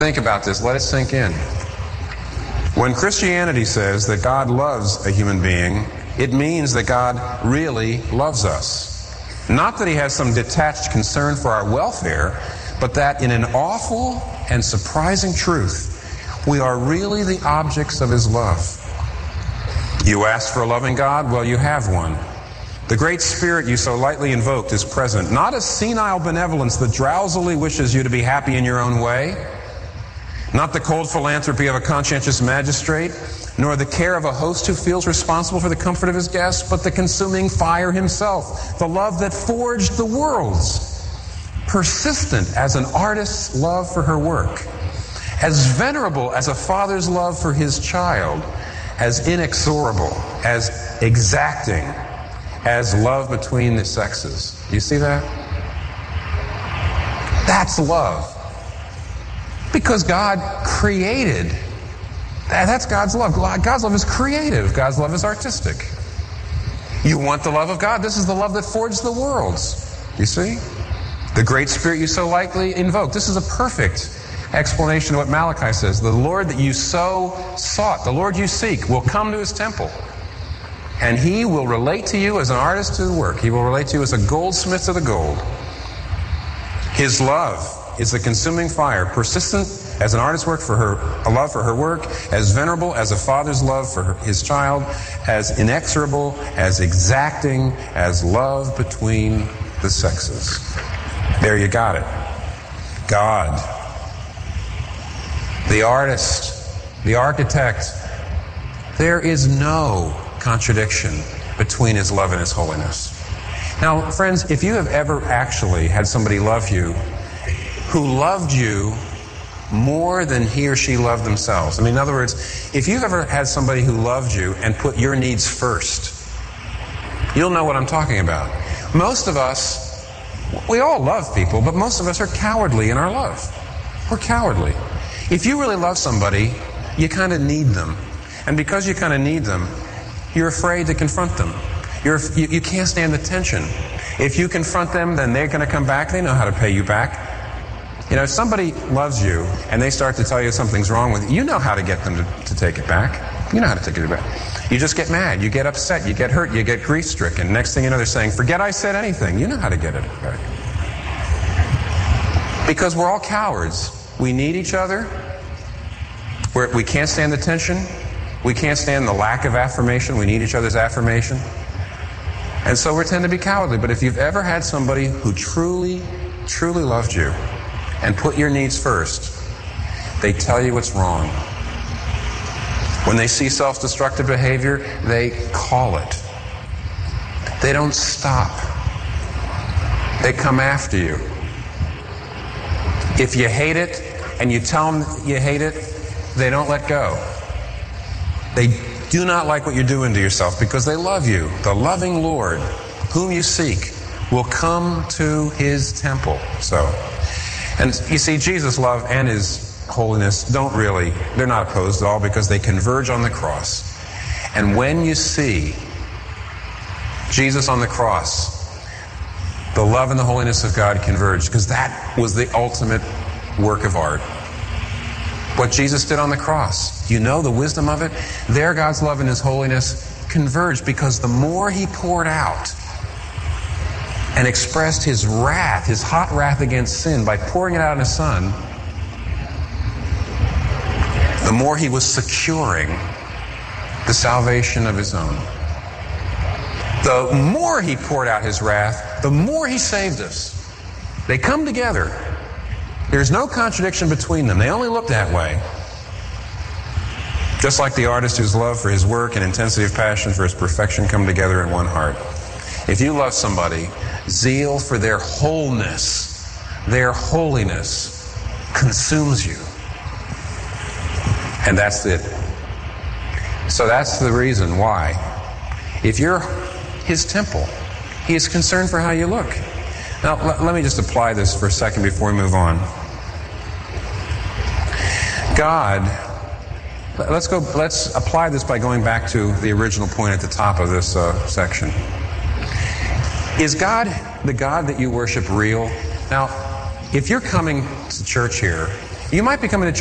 Think about this. Let it sink in. When Christianity says that God loves a human being, it means that God really loves us. Not that he has some detached concern for our welfare, but that in an awful and surprising truth, we are really the objects of his love. You ask for a loving God? Well, you have one. The great Spirit you so lightly invoked is present, not a senile benevolence that drowsily wishes you to be happy in your own way, not the cold philanthropy of a conscientious magistrate, nor the care of a host who feels responsible for the comfort of his guests, but the consuming fire himself, the love that forged the worlds, persistent as an artist's love for her work, as venerable as a father's love for his child, as inexorable, as exacting as love between the sexes. Do you see that? That's love. Because God created. That's God's love. God's love is creative. God's love is artistic. You want the love of God? This is the love that forged the worlds. You see? The great Spirit you so lightly invoke. This is a perfect explanation of what Malachi says. The Lord that you so sought, the Lord you seek, will come to his temple. And he will relate to you as an artist to the work. He will relate to you as a goldsmith to the gold. His love is the consuming fire, persistent as an artist's work for her, a love for her work, as venerable as a father's love for his child, as inexorable, as exacting as love between the sexes. There you got it. God, the artist, the architect. There is no contradiction between his love and his holiness. Now, friends, if you have ever actually had somebody love you who loved you more than he or she loved themselves. I mean, in other words, if you've ever had somebody who loved you and put your needs first, you'll know what I'm talking about. Most of us, we all love people, but most of us are cowardly in our love. We're cowardly. If you really love somebody, you kind of need them. And because you kind of need them, you're afraid to confront them. You can't stand the tension. If you confront them, then they're going to come back. They know how to pay you back. You know, if somebody loves you and they start to tell you something's wrong with you, you know how to get them to take it back. You know how to take it back. You just get mad. You get upset. You get hurt. You get grief-stricken. Next thing you know, they're saying, forget I said anything. You know how to get it back. Because we're all cowards. We need each other. We can't stand the tension. We can't stand the lack of affirmation. We need each other's affirmation. And so we tend to be cowardly. But if you've ever had somebody who truly, truly loved you and put your needs first, they tell you what's wrong. When they see self-destructive behavior, they call it. They don't stop. They come after you. If you hate it and you tell them you hate it, they don't let go. They do not like what you're doing to yourself because they love you. The loving Lord, whom you seek, will come to his temple. And you see, Jesus' love and his holiness they're not opposed at all because they converge on the cross. And when you see Jesus on the cross, the love and the holiness of God converge, because that was the ultimate work of art. What Jesus did on the cross, you know the wisdom of it? There God's love and his holiness converged, because the more he poured out and expressed his wrath, his hot wrath against sin by pouring it out in his Son, the more he was securing the salvation of his own. The more he poured out his wrath, the more he saved us. They come together. There's no contradiction between them. They only look that way. Just like the artist whose love for his work and intensity of passion for his perfection come together in one heart. If you love somebody, zeal for their wholeness, their holiness, consumes you. And that's it. So that's the reason why, if you're his temple, he is concerned for how you look. Now, let me just apply this for a second before we move on. God, let's apply this by going back to the original point at the top of this section. Is God, the God that you worship, real? Now, if you're coming to church here You might be coming to church